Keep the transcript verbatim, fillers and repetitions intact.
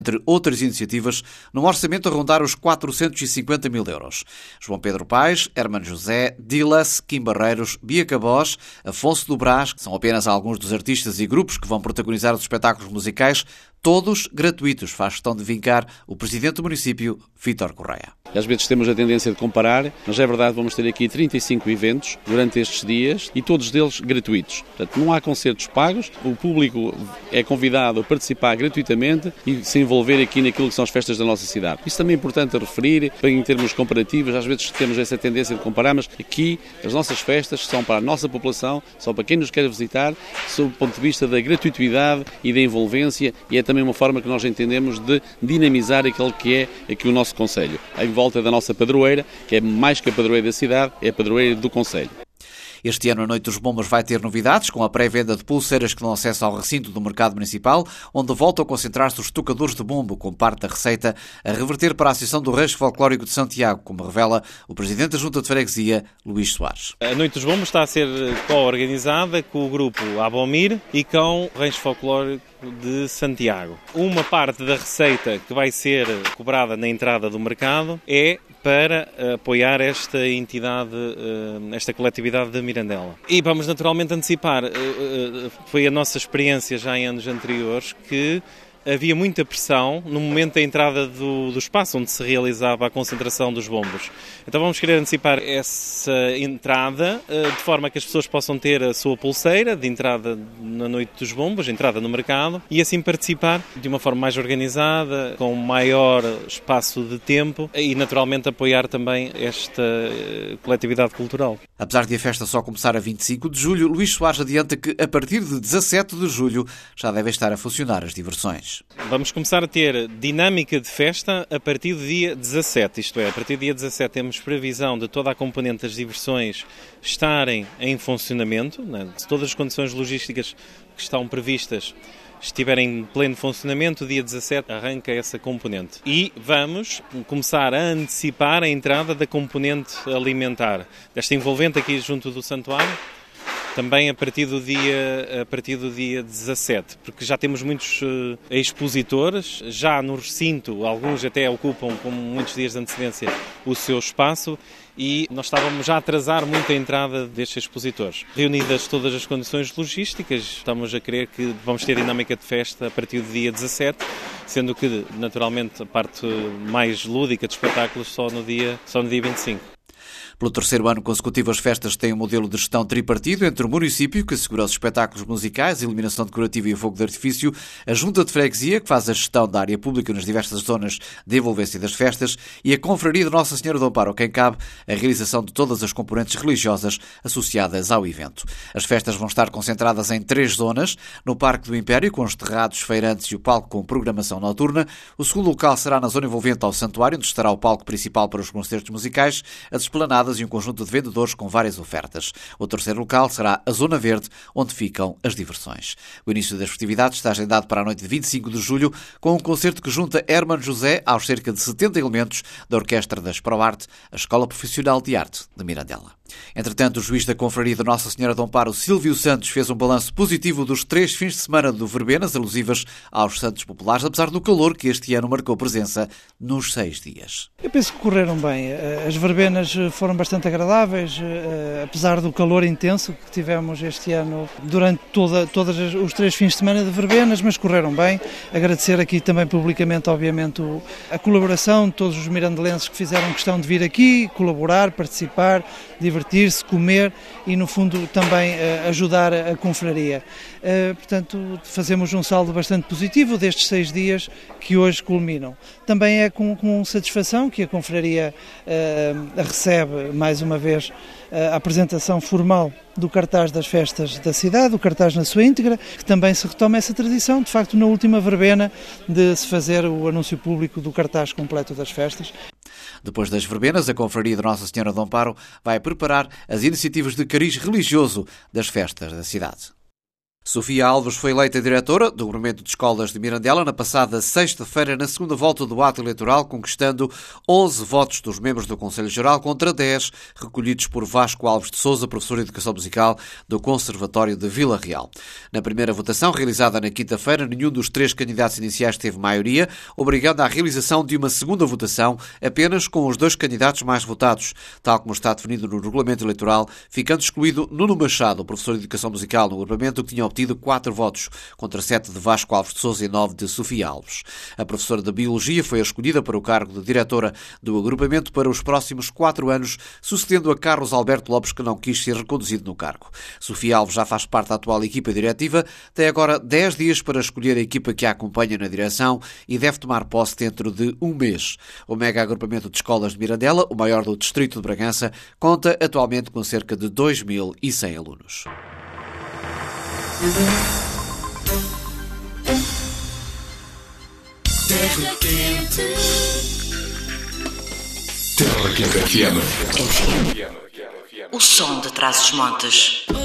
entre outras iniciativas, num orçamento a rondar os quatrocentos e cinquenta mil euros. João Pedro Paes, Hermano José, Dilas, Kim Barreiros, Bia Cabós, Afonso do Brás, que são apenas alguns dos artistas e grupos que vão protagonizar os espetáculos musicais, todos gratuitos, faz questão de vincar o presidente do município, Vítor Correia. Às vezes temos a tendência de comparar, mas é verdade, vamos ter aqui trinta e cinco eventos durante estes dias e todos deles gratuitos. Portanto, não há concertos pagos, o público é convidado a participar gratuitamente e se envolver aqui naquilo que são as festas da nossa cidade. Isso também é importante referir, em termos comparativos, às vezes temos essa tendência de comparar, mas aqui as nossas festas são para a nossa população, são para quem nos quer visitar, sob o ponto de vista da gratuitidade e da envolvência, e é também uma forma que nós entendemos de dinamizar aquele que é aqui o nosso concelho, em volta da nossa padroeira, que é mais que a padroeira da cidade, é a padroeira do concelho. Este ano a Noite dos Bombas vai ter novidades, com a pré-venda de pulseiras que dão acesso ao recinto do Mercado Municipal, onde voltam a concentrar-se os tocadores de bombo, com parte da receita a reverter para a Associação do Rancho Folclórico de Santiago, como revela o Presidente da Junta de Freguesia, Luís Soares. A Noite dos Bombas está a ser co-organizada com o grupo Abomir e com o Rancho Folclórico de Santiago. Uma parte da receita que vai ser cobrada na entrada do mercado é para apoiar esta entidade, esta coletividade da Mirandela. E vamos naturalmente antecipar, foi a nossa experiência já em anos anteriores, que havia muita pressão no momento da entrada do, do espaço onde se realizava a concentração dos bombos. Então vamos querer antecipar essa entrada de forma que as pessoas possam ter a sua pulseira de entrada na Noite dos Bombos, entrada no mercado, e assim participar de uma forma mais organizada, com maior espaço de tempo e naturalmente apoiar também esta coletividade cultural. Apesar de a festa só começar a vinte e cinco de julho, Luís Soares adianta que a partir de dezassete de julho já devem estar a funcionar as diversões. Vamos começar a ter dinâmica de festa a partir do dia dezassete, isto é, a partir do dia dezassete temos previsão de toda a componente das diversões estarem em funcionamento, né? Se todas as condições logísticas que estão previstas estiverem em pleno funcionamento, dia dezassete arranca essa componente. E vamos começar a antecipar a entrada da componente alimentar, desta envolvente aqui junto do santuário, também a partir do dia, a partir do dia dezassete, porque já temos muitos uh, expositores, já no recinto, alguns até ocupam com muitos dias de antecedência o seu espaço, e nós estávamos já a atrasar muito a entrada destes expositores. Reunidas todas as condições logísticas, estamos a crer que vamos ter dinâmica de festa a partir do dia dezassete, sendo que, naturalmente, a parte mais lúdica de espetáculos só no dia, só no dia vinte e cinco. Pelo terceiro ano consecutivo, as festas têm um modelo de gestão tripartido entre o município, que assegura os espetáculos musicais, a iluminação decorativa e o fogo de artifício, a Junta de Freguesia, que faz a gestão da área pública nas diversas zonas de envolvência das festas, e a Confraria de Nossa Senhora do Amparo, a quem cabe a realização de todas as componentes religiosas associadas ao evento. As festas vão estar concentradas em três zonas: no Parque do Império, com os terrados, feirantes e o palco com programação noturna. O segundo local será na zona envolvente ao Santuário, onde estará o palco principal para os concertos musicais, as esplanadas e um conjunto de vendedores com várias ofertas. O terceiro local será a Zona Verde, onde ficam as diversões. O início das festividades está agendado para a noite de vinte e cinco de julho, com um concerto que junta Hermano José aos cerca de setenta elementos da Orquestra das ProArte, a Escola Profissional de Arte de Mirandela. Entretanto, o juiz da Confraria de Nossa Senhora do Amparo, Silvio Santos, fez um balanço positivo dos três fins de semana do Verbenas, alusivas aos Santos Populares, apesar do calor que este ano marcou presença nos seis dias. Eu penso que correram bem. As verbenas foram bastante agradáveis, apesar do calor intenso que tivemos este ano durante toda, todos os três fins de semana de verbenas, mas correram bem. Agradecer aqui também publicamente, obviamente, a colaboração de todos os mirandelenses que fizeram questão de vir aqui, colaborar, participar, divertir-se, comer e, no fundo, também ajudar a confraria. Portanto, fazemos um saldo bastante positivo destes seis dias que hoje culminam. Também é com, com satisfação que a confraria uh, recebe, mais uma vez, uh, a apresentação formal do cartaz das festas da cidade, o cartaz na sua íntegra, que também se retoma essa tradição, de facto, na última verbena, de se fazer o anúncio público do cartaz completo das festas. Depois das verbenas, a Confraria de Nossa Senhora do Amparo vai preparar as iniciativas de cariz religioso das festas da cidade. Sofia Alves foi eleita diretora do Grupamento de Escolas de Mirandela na passada sexta-feira, na segunda volta do ato eleitoral, conquistando onze votos dos membros do Conselho Geral contra dez recolhidos por Vasco Alves de Sousa, professor de Educação Musical do Conservatório de Vila Real. Na primeira votação, realizada na quinta-feira, nenhum dos três candidatos iniciais teve maioria, obrigando à realização de uma segunda votação apenas com os dois candidatos mais votados, tal como está definido no regulamento eleitoral, ficando excluído Nuno Machado, professor de Educação Musical no grupamento, que tinha obtido quatro votos, contra sete de Vasco Alves de Sousa e nove de Sofia Alves. A professora de Biologia foi a escolhida para o cargo de diretora do agrupamento para os próximos quatro anos, sucedendo a Carlos Alberto Lopes, que não quis ser reconduzido no cargo. Sofia Alves já faz parte da atual equipa diretiva, tem agora dez dias para escolher a equipa que a acompanha na direção e deve tomar posse dentro de um mês. O mega agrupamento de escolas de Mirandela, o maior do distrito de Bragança, conta atualmente com cerca de dois mil e cem alunos. Terra Quente. Terra Quente F M. O som de Trás-os-Montes.